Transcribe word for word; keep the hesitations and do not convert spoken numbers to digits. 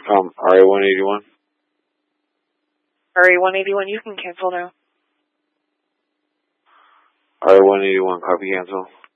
Um, R A one eighty-one. R A one eighty-one, you can cancel now. R A one eighty-one, copy cancel.